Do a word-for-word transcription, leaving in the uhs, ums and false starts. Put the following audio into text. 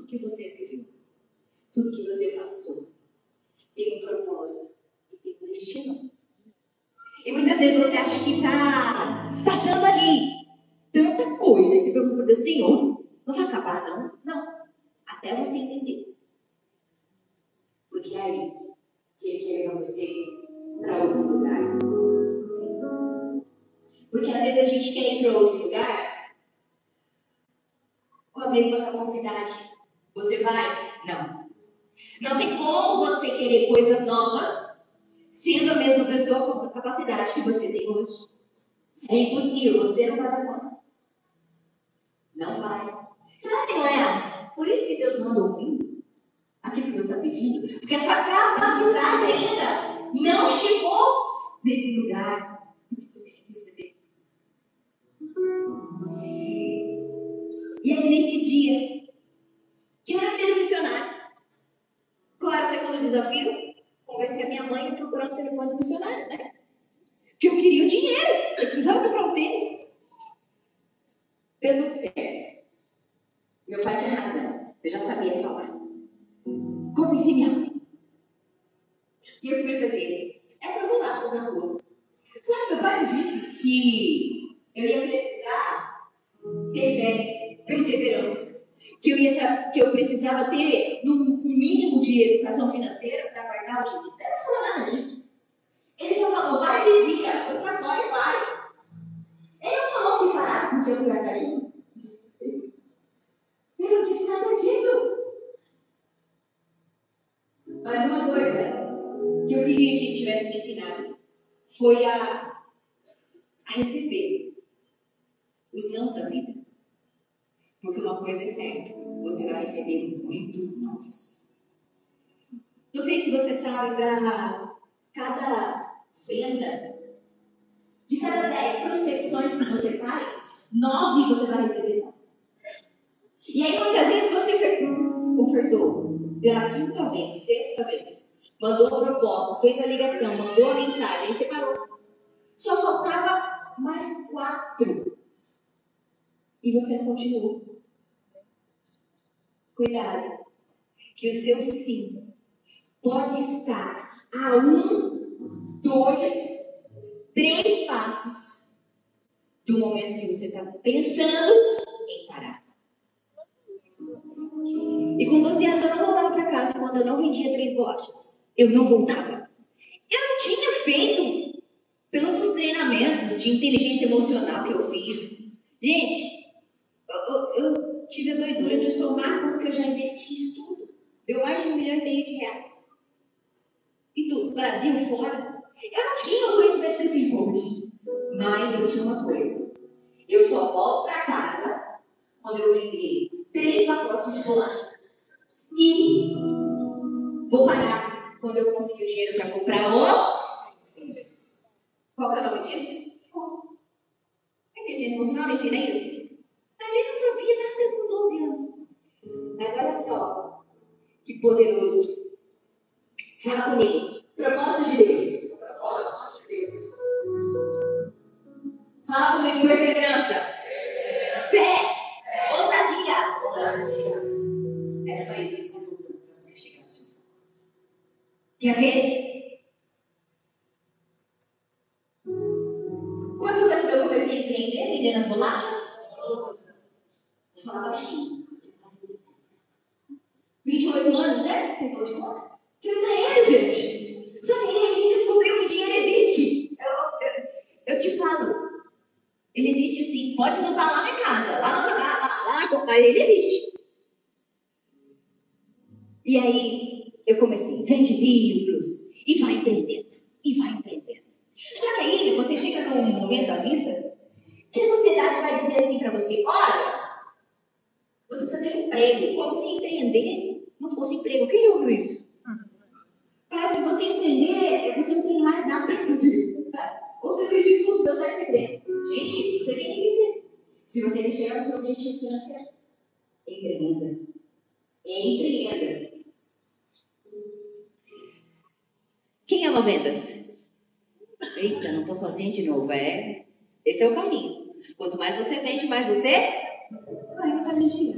que você viveu, tudo que você passou, tem um propósito e tem um destino. E muitas vezes você acha que está passando ali tanta coisa, e se pergunta para Deus, Senhor, não vai acabar não? Não, até você entender. Porque é aí que Ele quer levar você para outro lugar. Porque às vezes a gente quer ir para outro lugar com a mesma capacidade. Você vai? Não. Não tem como você querer coisas novas sendo a mesma pessoa com a capacidade que você tem hoje. É impossível, você não vai dar conta. Não vai. Será que não é por isso que Deus manda ouvir aquilo que você está pedindo? Porque a sua capacidade ainda não chegou nesse lugar que você quer receber. E aí, nesse dia, que eu não queria do missionário. Qual era o segundo desafio? Conversei a minha mãe e procurar o telefone do missionário, né? Porque eu queria o dinheiro. Eu precisava comprar um tênis. Deu tudo certo. Meu pai tinha razão. Eu já sabia falar. Convenci minha mãe. E eu fui vender essas bolachas na rua. Só que meu pai me disse que eu ia precisar ter fé, perseverança. Que eu, ia, que eu precisava ter um mínimo de educação financeira para guardar o dinheiro. Ele não falou nada disso. Ele só falou, vai se vira, pôs pra fora e vai. Ele não falou que parar, não tinha que guardar dinheiro. Ele não disse nada disso. Mas uma coisa que eu queria que ele tivesse me ensinado foi a, a receber os nãos da vida. Porque uma coisa é certa, você vai receber muitos nãos. Não sei se você sabe, para cada venda, de cada dez prospecções que você faz, nove você vai receber não. E aí muitas vezes você ofertou pela quinta vez, sexta vez, mandou a proposta, fez a ligação, mandou a mensagem, aí você parou. Só faltava mais quatro. E você não continuou. Cuidado, que o seu sim pode estar a um, dois, três passos do momento que você está pensando em parar. E com doze anos eu não voltava para casa quando eu não vendia três bolachas. Eu não voltava. Eu não tinha feito tantos treinamentos de inteligência emocional que eu fiz. Gente, eu, eu, eu tive a doidura de somar quanto que eu já investi em estudo. Deu mais de um milhão e meio de reais. E do Brasil fora. Eu não tinha o conhecimento que eu tenho hoje. Mas eu tinha uma coisa. Eu só volto para casa quando eu vender três pacotes de bolacha. E vou parar quando eu conseguir o dinheiro para comprar o... Qual que é o nome disso? Foco. A inteligência emocional não ensina isso? Mas ele não sabia nada com doze anos. Mas olha só, que poderoso. Fala comigo. Propósito de Deus. Propósito de Deus. Fala comigo, perseverança. Perseverança. Fé. Fé. Ousadia. Ousadia. É só isso que eu vou para você chegar no seu foco. Quer ver? Quantos anos eu comecei a empreender, vendendo as bolachas? Vou falar baixinho. vinte e oito anos, né? Tem pão de conta. Que eu empreendo, gente. Só que ele descobriu que dinheiro existe. Eu, eu, eu te falo. Ele existe sim. Pode não estar lá na casa, lá na sua casa, lá, lá, mas ele existe. E aí, eu comecei, vende livros, e vai empreendendo, e vai empreendendo. Só que aí, você chega num momento da vida, que a sociedade vai dizer assim pra você, olha, você precisa ter um emprego, como se empreender não fosse emprego. Quem já ouviu isso? Parece que você empreender, você não tem mais nada pra fazer. Ou você fez de tudo, deu certo emprego. Gente, isso você tem que dizer. Se você quer chegar no seu objetivo financeiro, empreenda. Empreenda. Quem ama vendas? Eita, não estou sozinha de novo. É, esse é o caminho. Quanto mais você vende, mais você ganha cada dia.